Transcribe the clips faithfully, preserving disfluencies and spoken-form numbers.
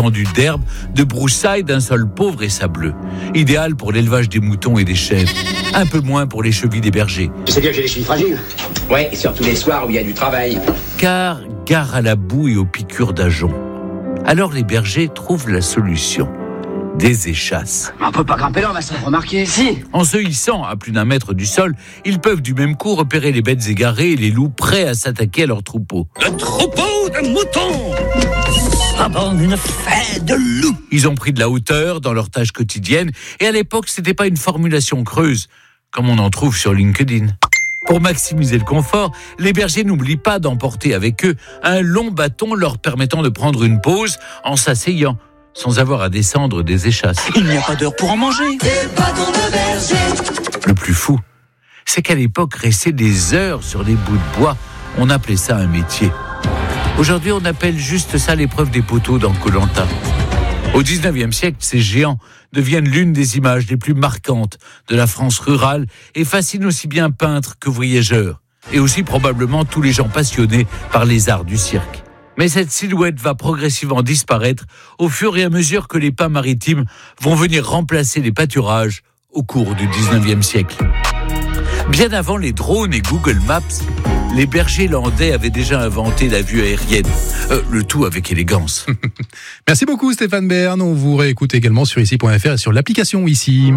étendue d'herbe, de broussailles, d'un sol pauvre et sableux. Idéal pour l'élevage des moutons et des chèvres. Un peu moins pour les chevilles des bergers. Tu sais bien que j'ai les chevilles fragiles. Ouais, et surtout les soirs où il y a du travail. Car gare à la boue et aux piqûres d'ajoncs. Alors les bergers trouvent la solution. Des échasses. On peut pas grimper là, on va se remarquer. Si. En se hissant à plus d'un mètre du sol, ils peuvent du même coup repérer les bêtes égarées et les loups prêts à s'attaquer à leur troupeau. Le troupeau de moutons aborde une fête de loups. Ils ont pris de la hauteur dans leur tâche quotidienne et à l'époque, c'était pas une formulation creuse, comme on en trouve sur LinkedIn. Pour maximiser le confort, les bergers n'oublient pas d'emporter avec eux un long bâton leur permettant de prendre une pause en s'asseyant, sans avoir à descendre des échasses. Il n'y a pas d'heure pour en manger. Des bâtons de berger. Le plus fou, c'est qu'à l'époque, rester des heures sur des bouts de bois, on appelait ça un métier. Aujourd'hui, on appelle juste ça l'épreuve des poteaux dans Koh-Lanta. Au dix-neuvième siècle, ces géants deviennent l'une des images les plus marquantes de la France rurale et fascinent aussi bien peintres que voyageurs, et aussi probablement tous les gens passionnés par les arts du cirque. Mais cette silhouette va progressivement disparaître au fur et à mesure que les pas maritimes vont venir remplacer les pâturages au cours du dix-neuvième siècle. Bien avant les drones et Google Maps, les bergers landais avaient déjà inventé la vue aérienne. Euh, le tout avec élégance. Merci beaucoup Stéphane Bern. On vous réécoute également sur ici point f r et sur l'application Ici.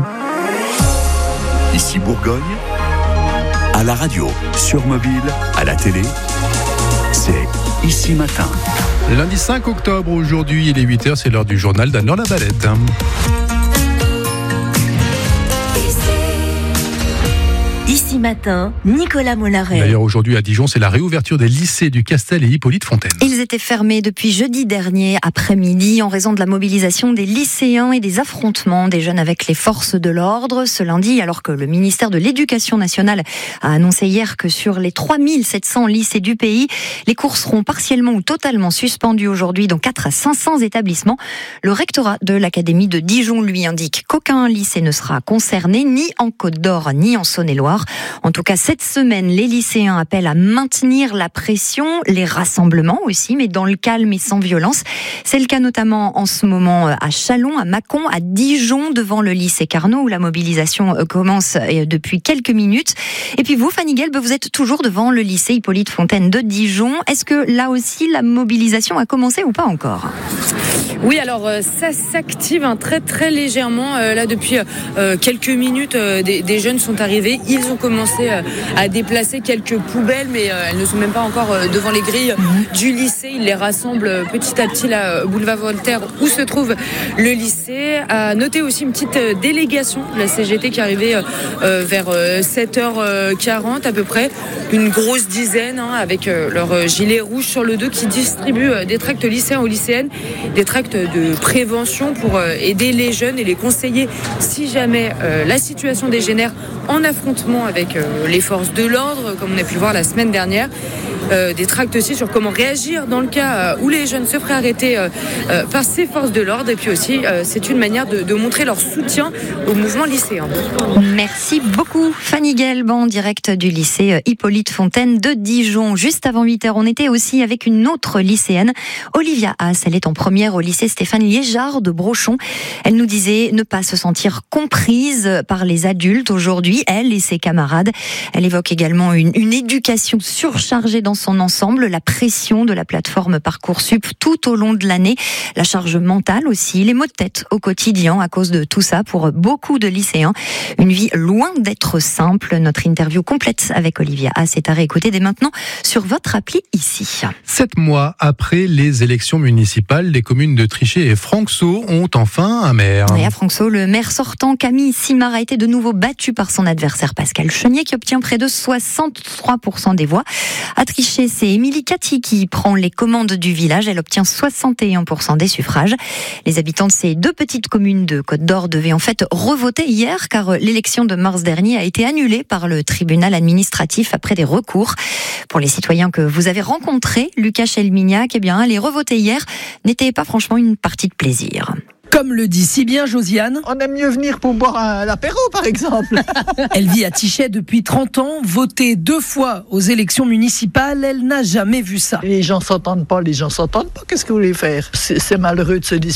Ici Bourgogne, à la radio, sur mobile, à la télé, c'est Ici Matin. Lundi cinq octobre, aujourd'hui, il est huit heures, c'est l'heure du journal d'Anne-Laure Lavalette. Ici Matin, Nicolas Mollaret. D'ailleurs, aujourd'hui à Dijon, c'est la réouverture des lycées du Castel et Hippolyte Fontaine. Ils étaient fermés depuis jeudi dernier après-midi en raison de la mobilisation des lycéens et des affrontements des jeunes avec les forces de l'ordre. Ce lundi, alors que le ministère de l'Éducation nationale a annoncé hier que sur les trois mille sept cents lycées du pays, les cours seront partiellement ou totalement suspendus aujourd'hui dans quatre à cinq cents établissements. Le rectorat de l'Académie de Dijon lui indique qu'aucun lycée ne sera concerné, ni en Côte-d'Or, ni en Saône-et-Loire. En tout cas, cette semaine, les lycéens appellent à maintenir la pression, les rassemblements aussi, mais dans le calme et sans violence. C'est le cas notamment en ce moment à Châlons, à Mâcon, à Dijon, devant le lycée Carnot, où la mobilisation commence depuis quelques minutes. Et puis vous, Fanny Gelb, vous êtes toujours devant le lycée Hippolyte Fontaine de Dijon. Est-ce que là aussi, la mobilisation a commencé ou pas encore ? Oui, alors euh, ça s'active hein, très très légèrement. Euh, là, depuis euh, quelques minutes, euh, des, des jeunes sont arrivés. Ils ont commencé euh, à déplacer quelques poubelles, mais euh, elles ne sont même pas encore euh, devant les grilles mmh. du lycée. Ils les rassemblent euh, petit à petit là, boulevard Voltaire, où se trouve le lycée. À noter aussi une petite euh, délégation de la C G T qui est arrivée euh, vers euh, sept heures quarante à peu près. Une grosse dizaine hein, avec euh, leur euh, gilet rouge sur le dos qui distribuent euh, des tracts lycéens aux lycéennes, des tracts de prévention pour euh, aider les jeunes et les conseiller si jamais euh, la situation dégénère en affrontement avec euh, les forces de l'ordre, comme on a pu le voir la semaine dernière. Euh, des tracts aussi sur comment réagir dans le cas euh, où les jeunes se feraient arrêter euh, euh, par ces forces de l'ordre. Et puis aussi, euh, c'est une manière de, de montrer leur soutien au mouvement lycéen. Merci beaucoup Fanny Gelb en direct du lycée Hippolyte Fontaine de Dijon. Juste avant huit heures, on était aussi avec une autre lycéenne, Olivia Haas. Elle est en première au lycée Stéphane Liégeard de Brochon. Elle nous disait ne pas se sentir comprise par les adultes aujourd'hui, elle et ses camarades. Elle évoque également une, une éducation surchargée dans son ensemble, la pression de la plateforme Parcoursup tout au long de l'année, la charge mentale aussi, les maux de tête au quotidien à cause de tout ça pour beaucoup de lycéens. Une vie loin d'être simple. Notre interview complète avec Olivia Haas est à réécouter dès maintenant sur votre appli Ici. Sept mois après les élections municipales, les communes de Trichet et Franxau ont enfin un maire. Et à Franxau, le maire sortant Camille Simard a été de nouveau battu par son adversaire Pascal Chenier qui obtient près de soixante-trois pour cent des voix. À Trichet, c'est Émilie Cathy qui prend les commandes du village. Elle obtient soixante et un pour cent des suffrages. Les habitants de ces deux petites communes de Côte-d'Or devaient en fait revoter hier car l'élection de mars dernier a été annulée par le tribunal administratif après des recours. Pour les citoyens que vous avez rencontrés, Lucas Chelmignac, eh bien, les revoter hier n'était pas franchement une partie de plaisir. Comme le dit si bien Josiane, on aime mieux venir pour boire un apéro par exemple. Elle vit à Trichet depuis trente ans, votée deux fois aux élections municipales, elle n'a jamais vu ça. Les gens s'entendent pas, les gens s'entendent pas, qu'est-ce que vous voulez faire ? c'est, c'est malheureux de se disputer.